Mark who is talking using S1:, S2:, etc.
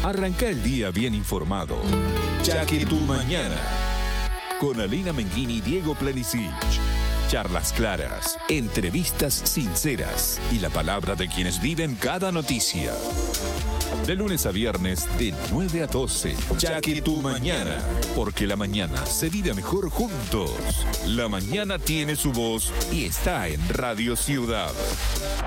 S1: Arranca el día bien informado. Ya que tu mañana. Con Alina Menguini y Diego Plenicic. Charlas claras, entrevistas sinceras y la palabra de quienes viven cada noticia. De lunes a viernes, de 9 a 12. Ya que tu mañana. Porque la mañana se vive mejor juntos. La mañana tiene su voz y está en Radio Ciudad.